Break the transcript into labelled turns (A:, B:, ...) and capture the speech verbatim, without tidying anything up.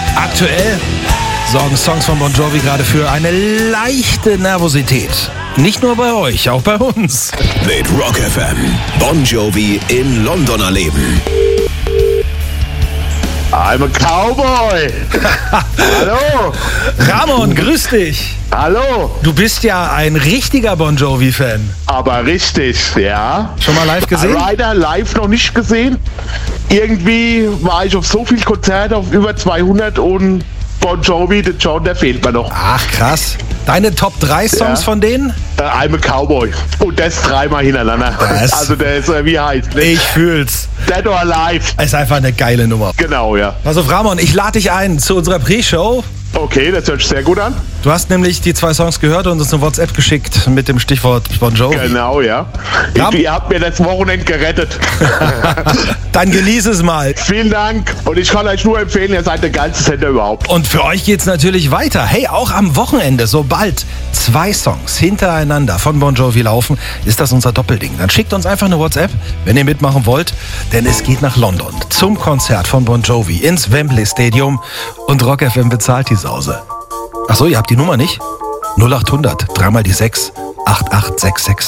A: Aktuell sorgen Songs von Bon Jovi gerade für eine leichte Nervosität. Nicht nur bei euch, auch bei uns.
B: Mit Rock F M. Bon Jovi in London erleben.
C: I'm a Cowboy. Hallo.
A: Ramon, grüß dich.
C: Hallo.
A: Du bist ja ein richtiger Bon Jovi-Fan.
C: Aber richtig, ja.
A: Schon mal live gesehen?
C: Rider live noch nicht gesehen. Irgendwie war ich auf so viel Konzerte, auf über zweihundert, und Bon Jovi, der John, der fehlt mir noch.
A: Ach, krass. Deine Top drei Songs
C: Ja.
A: von denen?
C: Äh, I'm a Cowboy. Und das dreimal hintereinander.
A: Das-
C: Also der ist, äh, wie heißt der?
A: Ich fühl's.
C: Dead or Alive.
A: Ist einfach eine geile Nummer.
C: Genau, ja.
A: Also Ramon, ich lade dich ein zu unserer Pre-Show.
C: Okay, das hört sich sehr gut an.
A: Du hast nämlich die zwei Songs gehört und uns eine WhatsApp geschickt mit dem Stichwort Bon Jovi.
C: Genau, ja.
A: Ja.
C: Ihr habt mir das Wochenende gerettet.
A: Dann genieß es mal.
C: Vielen Dank. Und ich kann euch nur empfehlen, ihr seid der geilste Sender überhaupt.
A: Und für euch geht's natürlich weiter. Hey, auch am Wochenende, sobald zwei Songs hintereinander von Bon Jovi laufen, ist das unser Doppelding. Dann schickt uns einfach eine WhatsApp, wenn ihr mitmachen wollt, denn es geht nach London zum Konzert von Bon Jovi ins Wembley Stadium und Rock F M bezahlt die Sause. Ach so, ihr habt die Nummer nicht? null acht hundert, dreimal die sechs, acht acht sechs sechs.